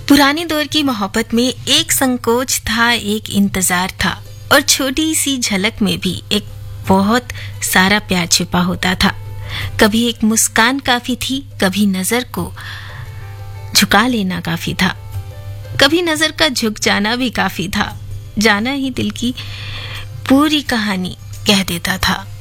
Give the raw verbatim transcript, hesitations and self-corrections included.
पुराने दौर की मोहब्बत में एक संकोच था, एक इंतजार था और छोटी सी झलक में भी एक बहुत सारा प्यार छिपा होता था। कभी एक मुस्कान काफी थी, कभी नजर को झुका लेना काफी था, कभी नजर का झुक जाना भी काफी था। जाना ही दिल की पूरी कहानी कह देता था।